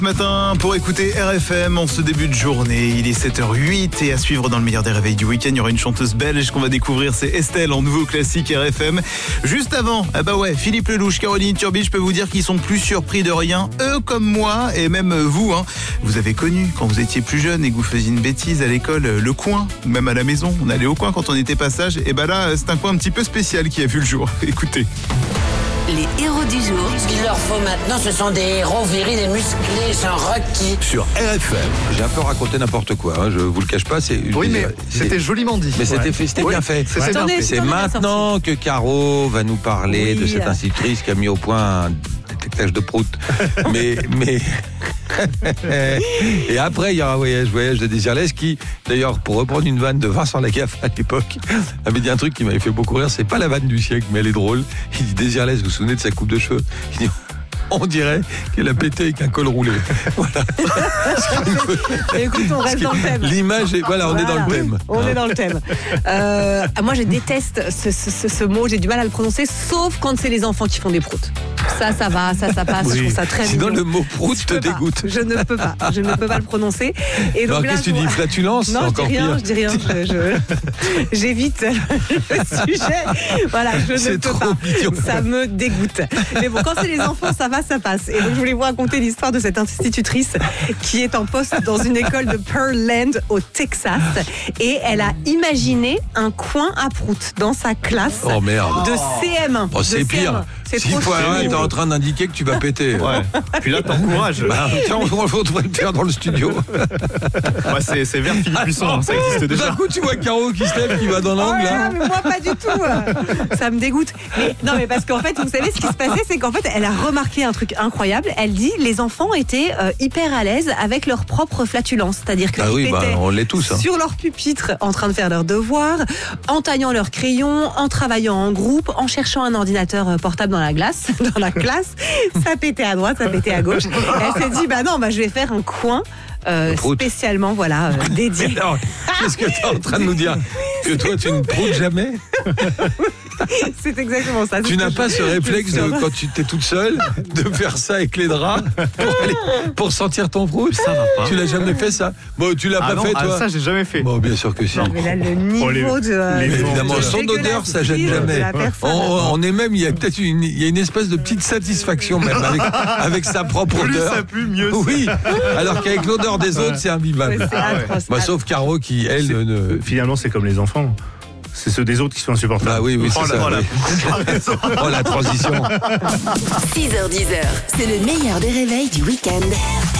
Matin pour écouter RFM en ce début de journée. Il est 7h08 et à suivre dans le meilleur des réveils du week-end, il y aura une chanteuse belge qu'on va découvrir, c'est Estelle en nouveau classique RFM. Juste avant, Philippe Lelouch, Caroline Turbi, je peux vous dire qu'ils sont plus surpris de rien, eux comme moi et même vous. Vous avez connu quand vous étiez plus jeune et que vous faisiez une bêtise à l'école, le coin, ou même à la maison. On allait au coin quand on était passage et là c'est un coin un petit peu spécial qui a vu le jour. Écoutez. Les héros du jour. Ce qu'il leur faut maintenant, ce sont des héros virils et musclés, sans requis. Sur RFM. J'ai un peu raconté n'importe quoi, je vous le cache pas. C'était joliment dit. Mais c'était bien fait. C'est maintenant que Caro va nous parler de cette institutrice qui a mis au point un détectage de prout. mais et après il y aura Voyage de Désirless qui, d'ailleurs, pour reprendre une vanne de Vincent Lagaffe à l'époque, avait dit un truc qui m'avait fait beaucoup rire. C'est pas la vanne du siècle, mais elle est drôle. Il dit Désirless, vous vous souvenez de sa coupe de cheveux? Il dit, on dirait qu'elle a pété avec un col roulé. Voilà. Écoute, on reste dans le thème. L'image est... Voilà, on est dans le thème. On est dans le thème. Moi, je déteste ce mot. J'ai du mal à le prononcer, sauf quand c'est les enfants qui font des proutes. Ça va, ça passe. Oui. Je trouve ça très Sinon, mignon. le mot prout te dégoûte. Je ne peux pas le prononcer. Et donc, qu'est-ce que tu dis? Flatulence? Non, encore pire. Je dis rien. J'évite le sujet. Voilà, je ne peux pas. Mignon. Ça me dégoûte. Mais bon, quand c'est les enfants, ça va, ça passe. Et donc, je voulais vous raconter l'histoire de cette institutrice qui est en poste dans une école de Pearland au Texas. Et elle a imaginé un coin à prout dans sa classe de CM1. Oh, c'est pire. S'il faut arrêter, t'es en train d'indiquer que tu vas péter. Ouais. Puis là, t'encourages. Tiens, on devrait le faire dans le studio. C'est vers Philippe Buisson, ça existe déjà. D'un coup, tu vois Caro qui se lève, qui va dans l'angle. Là. Mais moi, pas du tout. Ça me dégoûte. Mais parce qu'en fait, vous savez, ce qui se passait, c'est qu'en fait, elle a remarqué un truc incroyable. Elle dit, les enfants étaient hyper à l'aise avec leur propre flatulence. C'est-à-dire qu'ils étaient on l'est tous, sur leur pupitre en train de faire leurs devoirs, en taillant leurs crayons, en travaillant en groupe, en cherchant un ordinateur portable dans la classe, ça pétait à droite, ça pétait à gauche. Elle s'est dit, je vais faire un coin spécialement dédié. Mais non, qu'est-ce que tu es en train de nous dire? Que toi, tu ne proutes jamais? C'est exactement ça. Tu n'as pas ce réflexe quand tu t'es toute seule de faire ça avec les draps pour sentir ton prout? Ça va pas. Tu l'as jamais fait, ça? Bon, tu l'as pas fait, toi? Ça, j'ai jamais fait. Bon, bien sûr que si. Non, mais là, le niveau évidemment, son odeur, ça gêne jamais. On est même, il y a peut-être une espèce de petite satisfaction même avec sa propre odeur. Plus ça pue, mieux. Oui. Alors qu'avec l'odeur des autres, c'est imbuvable. Sauf Caro qui, elle, finalement, c'est comme les enfants. C'est ceux des autres qui sont insupportables. Ah oui, c'est ça. Oh, la transition. 6h-10h, c'est le meilleur des réveils du week-end.